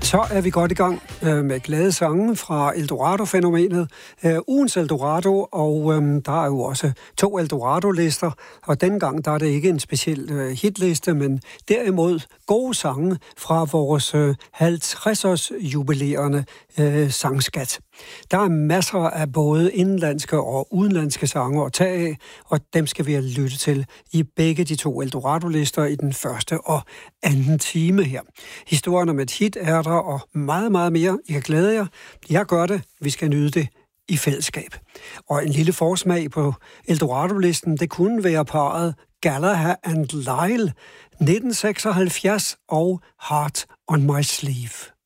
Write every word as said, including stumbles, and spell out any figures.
Så er vi godt i gang øh, med glade sange fra Eldorado-fænomenet. Øh, ugens Eldorado, og øh, der er jo også to Eldorado-lister. Og denne gang der er det ikke en speciel øh, hitliste, men derimod gode sange fra vores øh, halvtreds-års jubilerende øh, sangskat. Der er masser af både indlandske og udenlandske sange at tage af, og dem skal vi lytte til i begge de to Eldorado-lister i den første og anden time her. Historien om et hit er der, og meget, meget mere. I kan glæde jer. Jeg gør det. Vi skal nyde det i fællesskab. Og en lille forsmag på Eldorado-listen, det kunne være parret Gallagher and Lyle, nitten seksoghalvfjerds og Heart on My Sleeve.